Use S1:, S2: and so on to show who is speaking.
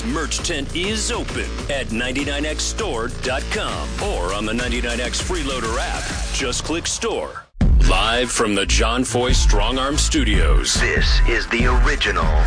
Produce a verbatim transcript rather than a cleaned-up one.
S1: X merch tent is open at ninety-nine X store dot com or on the ninety-nine X Freeloader app. Just click store. Live from the John Foy Strong Arm Studios.
S2: This is the original